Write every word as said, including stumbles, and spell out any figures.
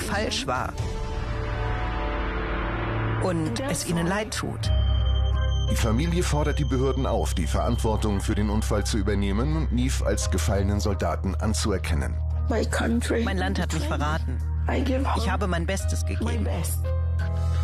falsch war und es ihnen leid tut. Die Familie fordert die Behörden auf, die Verantwortung für den Unfall zu übernehmen und Neve als gefallenen Soldaten anzuerkennen. Mein Land hat mich verraten. Ich habe mein Bestes gegeben.